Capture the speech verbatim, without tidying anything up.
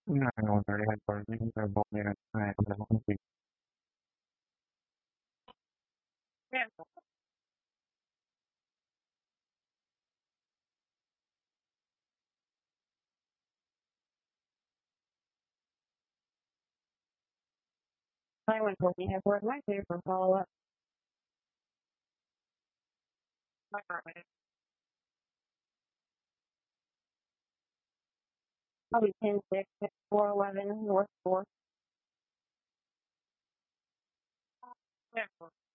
Ngài ngồi tại đây rồi nhưng mà một ngày này là công việc. I went to have work my day for follow up. Probably ten six, four eleven North fourth.